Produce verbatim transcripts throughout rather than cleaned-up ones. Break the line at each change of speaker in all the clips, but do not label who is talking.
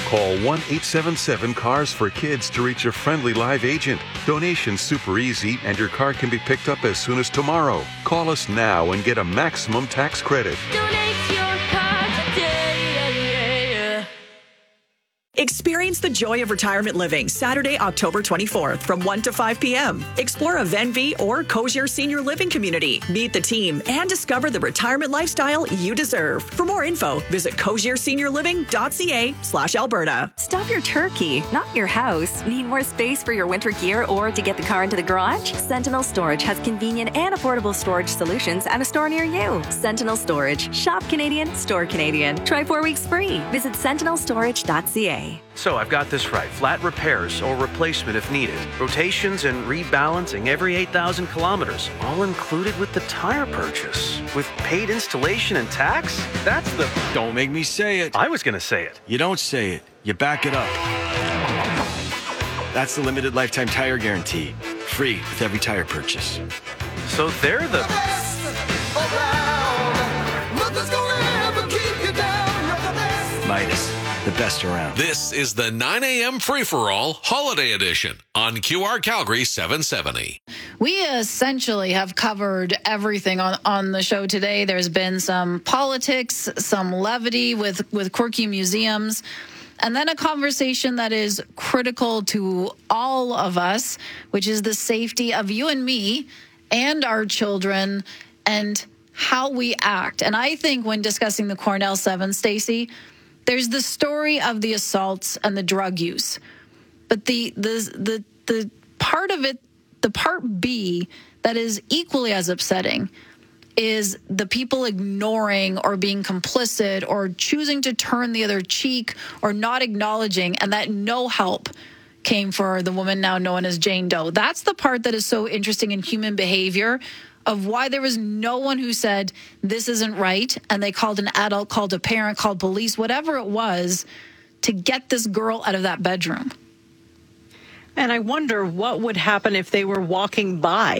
Call one eight seven seven cars for kids to reach a friendly live agent. Donation's super easy, and your car can be picked up as soon as tomorrow. Call us now and get a maximum tax credit.
Donate your car today.
Experience the joy of retirement living Saturday, October twenty-fourth from one to five p.m. Explore a Venvi or Cozier Senior Living community. Meet the team and discover the retirement lifestyle you deserve. For more info, visit cozierseniorliving.ca slash Alberta.
Stop your turkey, not your house. Need more space for your winter gear or to get the car into the garage? Sentinel Storage has convenient and affordable storage solutions at a store near you. Sentinel Storage. Shop Canadian, store Canadian. Try four weeks free. Visit sentinel storage dot c a.
So I've got this right. Flat repairs or replacement if needed. Rotations and rebalancing every eight thousand kilometers. All included with the tire purchase. With paid installation and tax? That's the...
Don't make me say it.
I was going to say it.
You don't say it. You back it up. That's the limited lifetime tire guarantee. Free with every tire purchase.
So they're the...
Midas. The best around.
This is the nine a.m. free-for-all holiday edition on Q R Calgary seven seventy.
We essentially have covered everything on, on the show today. There's been some politics, some levity with, with quirky museums, and then a conversation that is critical to all of us, which is the safety of you and me and our children and how we act. And I think when discussing the Cornell seven, Stacey, there's the story of the assaults and the drug use. But the the the the part of it, the part B that is equally as upsetting is the people ignoring or being complicit or choosing to turn the other cheek or not acknowledging, and that no help came for the woman now known as Jane Doe. That's the part that is so interesting in human behavior, of why there was no one who said, this isn't right, and they called an adult, called a parent, called police, whatever it was, to get this girl out of that bedroom.
And I wonder what would happen if they were walking by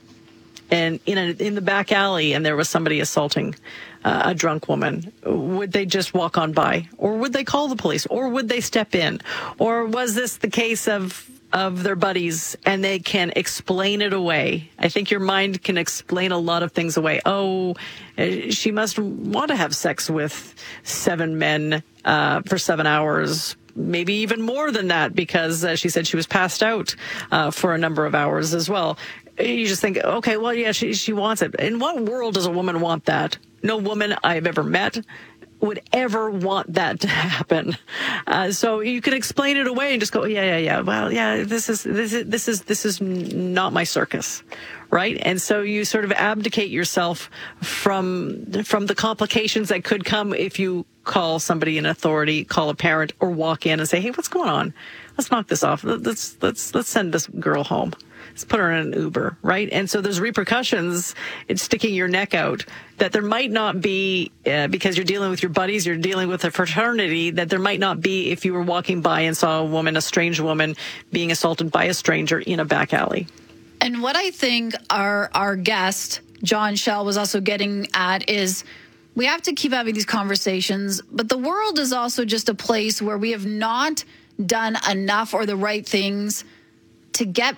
and in a, in the back alley and there was somebody assaulting uh, a drunk woman. Would they just walk on by? Or would they call the police? Or would they step in? Or was this the case of of their buddies and they can explain it away? I think your mind can explain a lot of things away. Oh, she must want to have sex with seven men uh, for seven hours, maybe even more than that, because uh, she said she was passed out uh, for a number of hours as well. You just think, okay, well, yeah, she, she wants it. In what world does a woman want that? No woman I've ever met would ever want that to happen. Uh, so you can explain it away and just go, yeah, yeah, yeah. Well, yeah, this is, this is, this is, this is not my circus. Right. And so you sort of abdicate yourself from, from the complications that could come if you call somebody in authority, call a parent, or walk in and say, hey, what's going on? Let's knock this off. Let's, let's, let's send this girl home. Let's put her in an Uber, right? And so there's repercussions in sticking your neck out that there might not be uh, because you're dealing with your buddies, you're dealing with a fraternity, that there might not be if you were walking by and saw a woman, a strange woman, being assaulted by a stranger in a back alley.
And what I think our our guest, John Shell, was also getting at is we have to keep having these conversations, but the world is also just a place where we have not done enough or the right things to get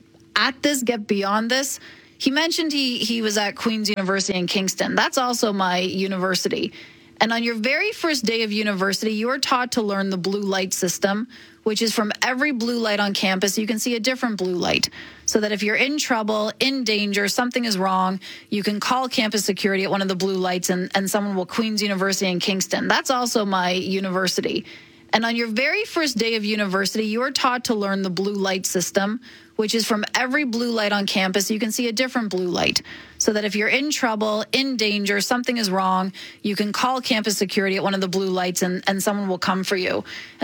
at this, get beyond this. He mentioned he he was at Queen's University in Kingston. That's also my university. And on your very first day of university, you are taught to learn the blue light system, which is from every blue light on campus, you can see a different blue light. So that if you're in trouble, in danger, something is wrong, you can call campus security at one of the blue lights and, and someone will Queen's University in Kingston. That's also my university. And on your very first day of university, you are taught to learn the blue light system, which is from every blue light on campus, you can see a different blue light. So that if you're in trouble, in danger, something is wrong, you can call campus security at one of the blue lights and, and someone will come for you.